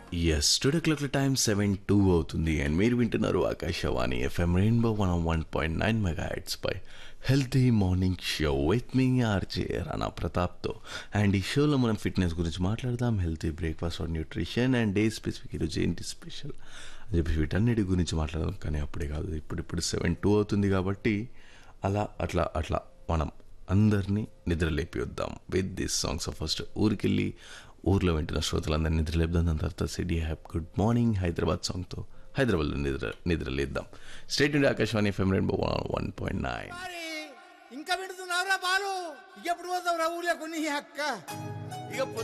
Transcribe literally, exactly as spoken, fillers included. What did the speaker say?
Yes today clock time seven two అవుతుంది and మీరు వింటున్నారు Akashvani FM rainbow one one point nine mega heads pi healthy morning show with me RJ Rana ప్రతాప్తో. And ఈ షోలో మనం fitness గురించి మాట్లాడదాం, healthy breakfast are nutrition and day specific ఈరోజు ఏంటి స్పెషల్ అని చెప్పి వీటన్నిటి గురించి మాట్లాడదాం. కానీ అప్పుడే కాదు, ఇప్పుడు ఇప్పుడు సెవెన్ టూ అవుతుంది కాబట్టి అలా అట్లా అట్లా మనం అందరినీ నిద్రలేపి వద్దాం విత్ దిస్ సాంగ్స్. ఫస్ట్ ఊరికెళ్ళి ఊర్లో వింటున్న శ్రోతలందరినీ నిద్రలేపుదాం. దాని తర్వాత సిటీ హ్యాప్ గుడ్ మార్నింగ్ హైదరాబాద్ సాంగ్తో హైదరాబాద్లో నిద్ర నిద్రలేద్దాం. స్టేట్ నుండి Akashvani FM rainbow one point nine. ఇంకా పెడుతున్నావురా బాలు, ఎప్పుడు పోతావురా ఊళ్ళో కొన్ని అక్క. ఇక